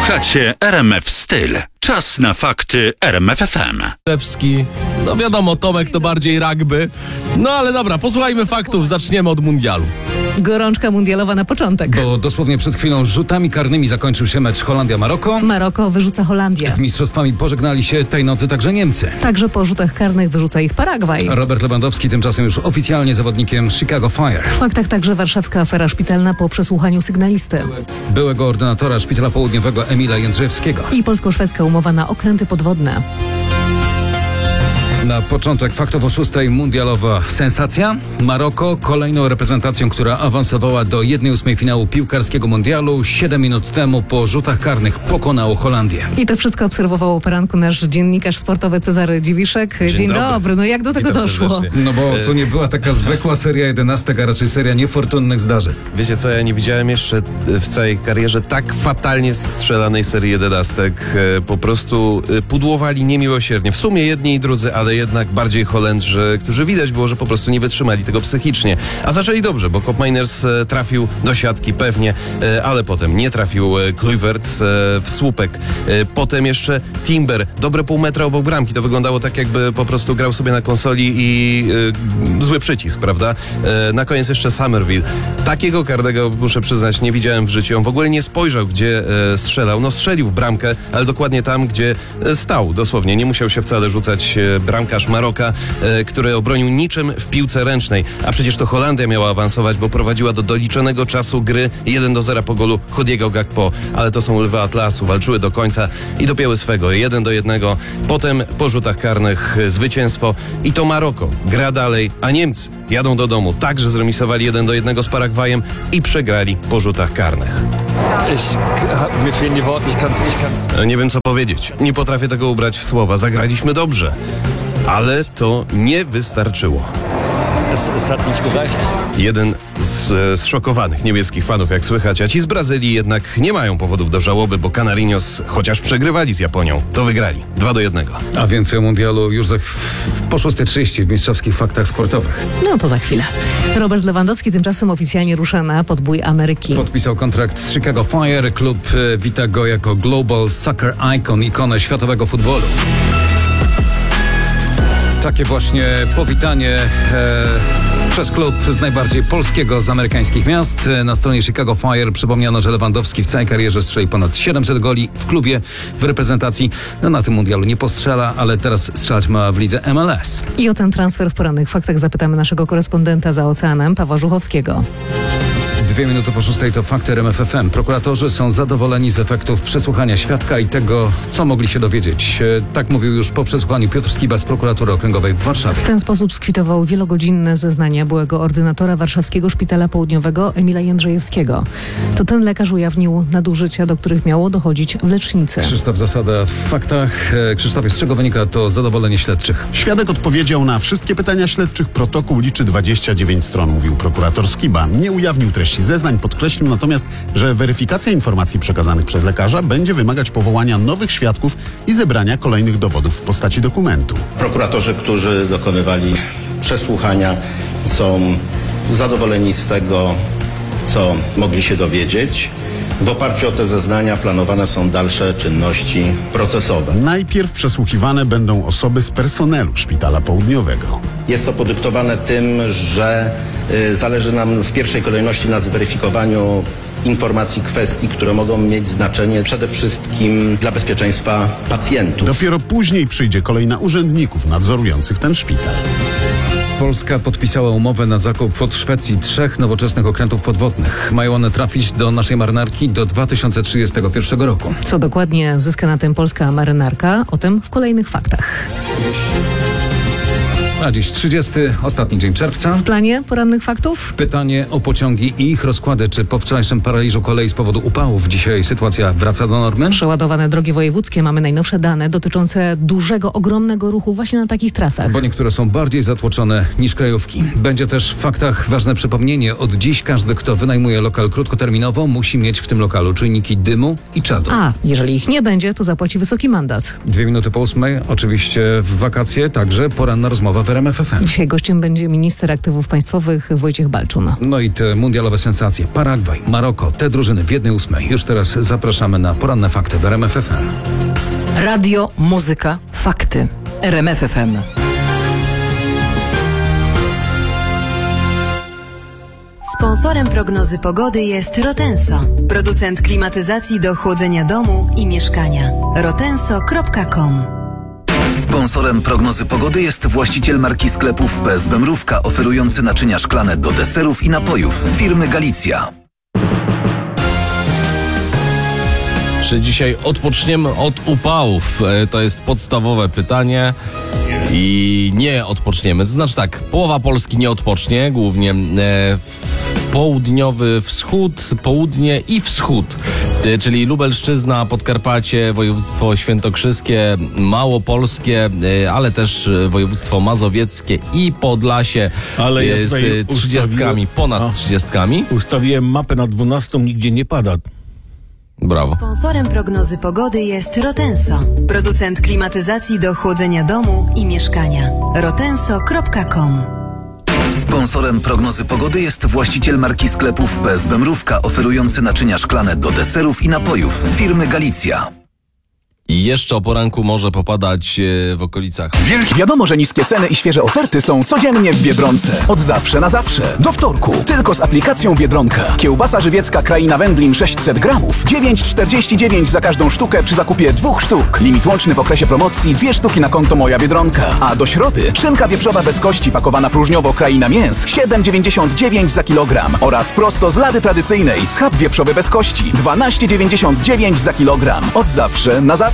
Słuchacie RMF Styl. Czas na fakty RMF FM. Lewski, no wiadomo, Tomek to bardziej rugby. No ale dobra, posłuchajmy faktów, zaczniemy od mundialu. Gorączka mundialowa na początek. Bo dosłownie przed chwilą rzutami karnymi zakończył się mecz Holandia-Maroko. Maroko wyrzuca Holandię. Z mistrzostwami pożegnali się tej nocy także Niemcy. Także po rzutach karnych wyrzuca ich Paragwaj. Robert Lewandowski tymczasem już oficjalnie zawodnikiem Chicago Fire. W faktach także warszawska afera szpitalna po przesłuchaniu sygnalisty. Byłego ordynatora Szpitala Południowego Emila Jędrzejewskiego. I polsko-szwedzka umowa na okręty podwodne. Na początek faktów o 6 mundialowa sensacja. Maroko kolejną reprezentacją, która awansowała do 1/8 finału piłkarskiego mundialu. 7 minut temu po rzutach karnych pokonało Holandię. I to wszystko obserwował o poranku nasz dziennikarz sportowy Cezary Dziwiszek. Dzień dobry. No jak do tego doszło? serdecznie. No bo to nie była taka zwykła seria 11, a raczej seria niefortunnych zdarzeń. Wiecie co, ja nie widziałem jeszcze w całej karierze tak fatalnie strzelanej serii 11. Po prostu pudłowali niemiłosiernie. W sumie jedni i drudzy, ale jednak bardziej Holendrzy, którzy widać było, że po prostu nie wytrzymali tego psychicznie. A zaczęli dobrze, bo Koopmeiners trafił do siatki pewnie, ale potem nie trafił Kluivert w słupek. Potem jeszcze Timber, dobre pół metra obok bramki. To wyglądało tak, jakby po prostu grał sobie na konsoli i zły przycisk, prawda? Na koniec jeszcze Summerville. Takiego karnego, muszę przyznać, nie widziałem w życiu. On w ogóle nie spojrzał, gdzie strzelał. No strzelił w bramkę, ale dokładnie tam, gdzie stał. Dosłownie. Nie musiał się wcale rzucać bramkarz Maroka, który obronił niczym w piłce ręcznej. A przecież to Holandia miała awansować, bo prowadziła do doliczonego czasu gry 1-0 po golu Hodiego Gakpo. Ale to są lwy Atlasu. Walczyły do końca i dopięły swego 1-1. Potem po rzutach karnych zwycięstwo. I to Maroko gra dalej, a Niemcy jadą do domu. Także zremisowali 1-1 z Paragwajem i przegrali po rzutach karnych. Mir fehlen die Worte, ich kann's. Nie wiem, co powiedzieć. Nie potrafię tego ubrać w słowa. Zagraliśmy dobrze. Ale to nie wystarczyło. Es hat nicht gereicht. Jeden z zszokowanych niemieckich fanów, jak słychać, a ci z Brazylii jednak nie mają powodów do żałoby, bo Canarinos, chociaż przegrywali z Japonią, to wygrali 2-1. A więcej o mundialu już po 6:30 w mistrzowskich faktach sportowych. No to za chwilę. Robert Lewandowski tymczasem oficjalnie rusza na podbój Ameryki. Podpisał kontrakt z Chicago Fire. Klub wita go jako Global Soccer Icon, ikonę światowego futbolu. Takie właśnie powitanie przez klub z najbardziej polskiego z amerykańskich miast. Na stronie Chicago Fire przypomniano, że Lewandowski w całej karierze strzeli ponad 700 goli w klubie, w reprezentacji. No na tym mundialu nie postrzela, ale teraz strzelać ma w lidze MLS. I o ten transfer w porannych faktach zapytamy naszego korespondenta za oceanem, Pawła Żuchowskiego. 2 minuty po 6 to fakty RMF FM. Prokuratorzy są zadowoleni z efektów przesłuchania świadka i tego, co mogli się dowiedzieć. Tak mówił już po przesłuchaniu Piotr Skiba z prokuratury okręgowej w Warszawie. W ten sposób skwitował wielogodzinne zeznania byłego ordynatora Warszawskiego Szpitala Południowego Emila Jędrzejewskiego. To ten lekarz ujawnił nadużycia, do których miało dochodzić w lecznicy. Krzysztof Zasada w faktach. Krzysztofie, z czego wynika to zadowolenie śledczych? Świadek odpowiedział na wszystkie pytania śledczych. Protokół liczy 29 stron, mówił prokurator Skiba. Nie ujawnił treści zeznań, podkreślił natomiast, że weryfikacja informacji przekazanych przez lekarza będzie wymagać powołania nowych świadków i zebrania kolejnych dowodów w postaci dokumentu. Prokuratorzy, którzy dokonywali przesłuchania, są zadowoleni z tego, co mogli się dowiedzieć. W oparciu o te zeznania planowane są dalsze czynności procesowe. Najpierw przesłuchiwane będą osoby z personelu Szpitala Południowego. Jest to podyktowane tym, że zależy nam w pierwszej kolejności na zweryfikowaniu informacji, kwestii, które mogą mieć znaczenie przede wszystkim dla bezpieczeństwa pacjentów. Dopiero później przyjdzie kolej na urzędników nadzorujących ten szpital. Polska podpisała umowę na zakup od Szwecji 3 nowoczesnych okrętów podwodnych. Mają one trafić do naszej marynarki do 2031 roku. Co dokładnie zyska na tym polska marynarka? O tym w kolejnych faktach. A dziś 30, ostatni dzień czerwca. W planie porannych faktów? Pytanie o pociągi i ich rozkłady. Czy po wczorajszym paraliżu kolei z powodu upałów dzisiaj sytuacja wraca do normy? Przeładowane drogi wojewódzkie. Mamy najnowsze dane dotyczące dużego, ogromnego ruchu właśnie na takich trasach. Bo niektóre są bardziej zatłoczone niż krajówki. Będzie też w faktach ważne przypomnienie. Od dziś każdy, kto wynajmuje lokal krótkoterminowo, musi mieć w tym lokalu czujniki dymu i czadu. A jeżeli ich nie będzie, to zapłaci wysoki mandat. 2 minuty po 8. Oczywiście w wakacje także poranna rozmowa w RMF FM. Dzisiaj gościem będzie minister aktywów państwowych Wojciech Balczun. No i te mundialowe sensacje. Paragwaj, Maroko, te drużyny w 1/8. Już teraz zapraszamy na poranne fakty w RMF FM. Radio, muzyka, fakty. RMF FM. Sponsorem prognozy pogody jest Rotenso, producent klimatyzacji do chłodzenia domu i mieszkania. rotenso.com. Sponsorem prognozy pogody jest właściciel marki sklepów PSB Mrówka, oferujący naczynia szklane do deserów i napojów firmy Galicja. Czy dzisiaj odpoczniemy od upałów? To jest podstawowe pytanie i nie odpoczniemy. To znaczy tak, połowa Polski nie odpocznie, głównie południowy wschód, południe i wschód, czyli Lubelszczyzna, Podkarpacie, województwo świętokrzyskie, małopolskie, ale też województwo mazowieckie i Podlasie ale ja z 30, ponad 30. Ustawiłem mapę na 12, nigdzie nie pada. Brawo. Sponsorem prognozy pogody jest Rotenso, producent klimatyzacji do chłodzenia domu i mieszkania. rotenso.com. Sponsorem prognozy pogody jest właściciel marki sklepów PSB Mrówka, oferujący naczynia szklane do deserów i napojów firmy Galicja. I jeszcze o poranku może popadać w okolicach. Wiadomo, że niskie ceny i świeże oferty są codziennie w Biedronce. Od zawsze na zawsze. Do wtorku. Tylko z aplikacją Biedronka. Kiełbasa żywiecka Kraina Wędlin 600 gramów. 9,49 za każdą sztukę przy zakupie 2 sztuk. Limit łączny w okresie promocji 2 sztuki na konto Moja Biedronka. A do środy szynka wieprzowa bez kości pakowana próżniowo Kraina Mięs 7,99 za kilogram. Oraz prosto z lady tradycyjnej schab wieprzowy bez kości 12,99 za kilogram. Od zawsze na zawsze.